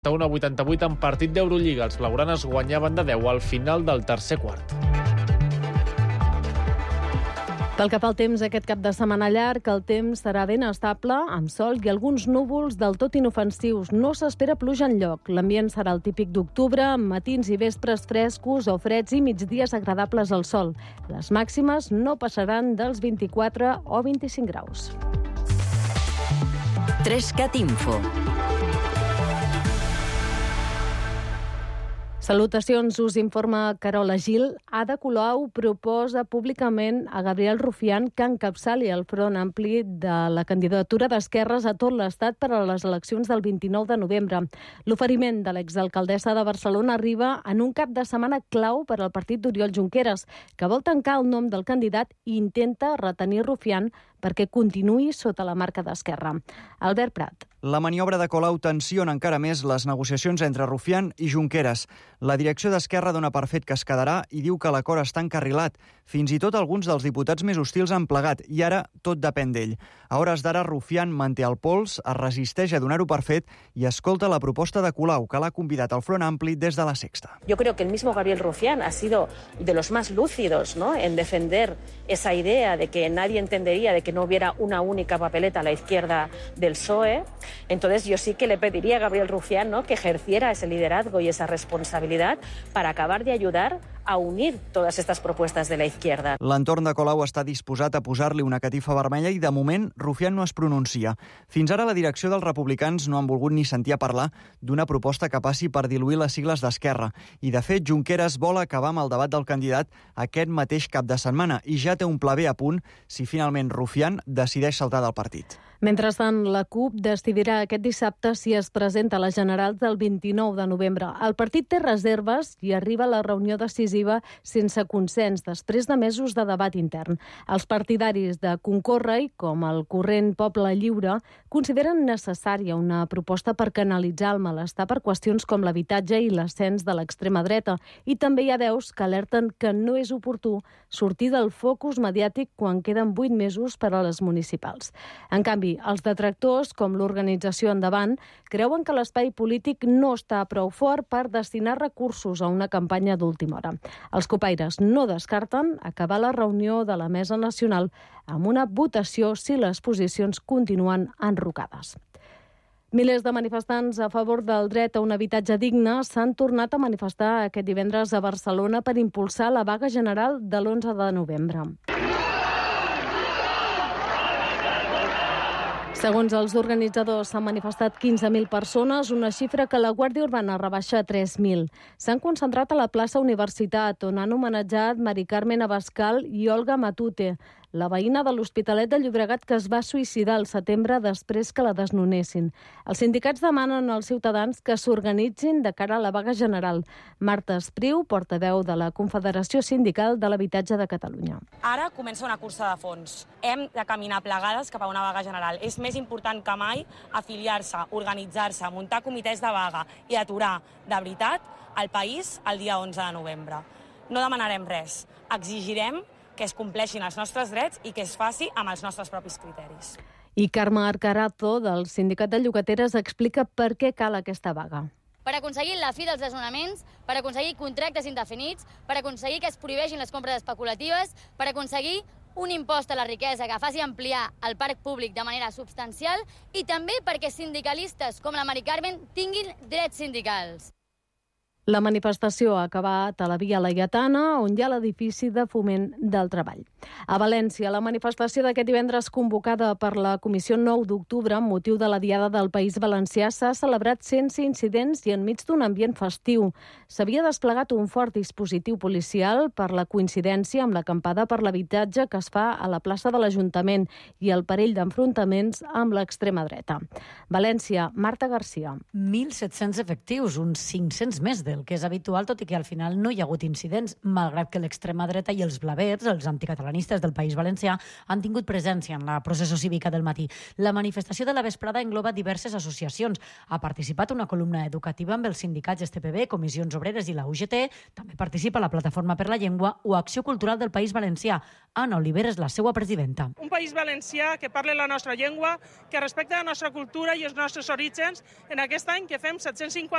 81-88 en partit d'Eurolliga. Els blaugranes guanyaven de 10 al final del tercer quart. Pel que fa al temps, aquest cap de setmana llarg, el temps serà ben estable, amb sol i alguns núvols del tot inofensius. No s'espera pluja enlloc. L'ambient serà el típic d'octubre, amb matins i vespres frescos o freds i migdies agradables al sol. Les màximes no passaran dels 24 o 25 graus. 3CAT Info. Salutacions, us informa Carola Gil. Ada Colau proposa públicament a Gabriel Rufián que encapçali el front ampli de la candidatura d'esquerres a tot l'Estat per a les eleccions del 29 de novembre. L'oferiment de l'exalcaldessa de Barcelona arriba en un cap de setmana clau per al partit d'Oriol Junqueras, que vol tancar el nom del candidat i intenta retenir Rufián perquè continuï sota la marca d'Esquerra. Albert Prat. La maniobra de Colau tensiona encara més les negociacions entre Rufián i Junqueras. La direcció d'Esquerra dona per fet que es quedarà i diu que l'acord està encarrilat. Fins i tot alguns dels diputats més hostils han plegat i ara tot depèn d'ell. A hores d'ara, Rufián manté el pols, es resisteix a donar-ho per fet i escolta la proposta de Colau, que l'ha convidat al Front Ampli des de la Sexta. Yo creo que el mismo Gabriel Rufián ha sido de los más lúcidos, ¿no?, en defender esa idea de que nadie entendería de que no hubiera una única papeleta a la izquierda del PSOE. Entonces yo sí que le pediría a Gabriel Rufián, ¿no?, que ejerciera ese liderazgo y esa responsabilidad para acabar de ayudar a unir todas estas propuestas de la izquierda. L'entorn de Colau està disposat a posar-li una catifa vermella i, de moment, Rufián no es pronuncia. Fins ara, la direcció dels republicans no han volgut ni sentir a parlar d'una proposta que passi per diluir les sigles d'Esquerra. I, de fet, Junqueras vol acabar amb el debat del candidat aquest mateix cap de setmana i ja té un pla B a punt si finalment Rufián decideix saltar del partit. Mentrestant, la CUP decidirà aquest dissabte si es presenta a les generals del 29 de novembre. El partit té reserves i arriba a la reunió decisiva sense consens, després de mesos de debat intern. Els partidaris de Concórrer, com el Corrent Poble Lliure, consideren necessària una proposta per canalitzar el malestar per qüestions com l'habitatge i l'ascens de l'extrema dreta. I també hi ha veus que alerten que no és oportú sortir del focus mediàtic quan queden 8 mesos per a les municipals. En canvi, els detractors, com l'organització Endavant, creuen que l'espai polític no està prou fort per destinar recursos a una campanya d'última hora. Els copaires no descarten acabar la reunió de la Mesa Nacional amb una votació si les posicions continuen enrocades. Milers de manifestants a favor del dret a un habitatge digne s'han tornat a manifestar aquest divendres a Barcelona per impulsar la vaga general de l'11 de novembre. Segons els organitzadors, s'han manifestat 15.000 persones, una xifra que la Guàrdia Urbana rebaixa a 3.000. S'han concentrat a la plaça Universitat, on han homenatjat Mari Carmen Abascal i Olga Matute, la veïna de l'Hospitalet de Llobregat que es va suïcidar al setembre després que la desnonessin. Els sindicats demanen als ciutadans que s'organitzin de cara a la vaga general. Marta Espriu, portaveu de la Confederació Sindical de l'Habitatge de Catalunya. Ara comença una cursa de fons. Hem de caminar plegades cap a una vaga general. És més important que mai afiliar-se, organitzar-se, muntar comitès de vaga i aturar, de veritat, el país el dia 11 de novembre. No demanarem res. Exigirem que es compleixin els nostres drets i que es faci amb els nostres propis criteris. I Carme Arcarazo, del Sindicat de Llogateres, explica per què cal aquesta vaga. Per aconseguir la fi dels desnonaments, per aconseguir contractes indefinits, per aconseguir que es prohibeixin les compres especulatives, per aconseguir un impost a la riquesa que faci ampliar el parc públic de manera substancial i també perquè sindicalistes com la Mari Carmen tinguin drets sindicals. La manifestació ha acabat a la Via Laietana, on hi ha l'edifici de Foment del Treball. A València, la manifestació d'aquest divendres convocada per la Comissió 9 d'octubre amb motiu de la Diada del País Valencià s'ha celebrat sense incidents i enmig d'un ambient festiu. S'havia desplegat un fort dispositiu policial per la coincidència amb l'acampada per l'habitatge que es fa a la plaça de l'Ajuntament i el perill d'enfrontaments amb l'extrema dreta. València, Marta Garcia. 1.700 efectius, uns 500 més de del que és habitual, tot i que al final no hi ha hagut incidents, malgrat que l'extrema dreta i els blavers, els anticatalanistes del País Valencià, han tingut presència en la processó cívica del matí. La manifestació de la vesprada engloba diverses associacions. Ha participat una columna educativa amb els sindicats STPB, Comissions Obreres i la UGT. També participa la Plataforma per la Llengua o Acció Cultural del País Valencià. Anna Oliver és la seva presidenta. Un país valencià que parla la nostra llengua, que respecta la nostra cultura i els nostres orígens, en aquest any que fem 750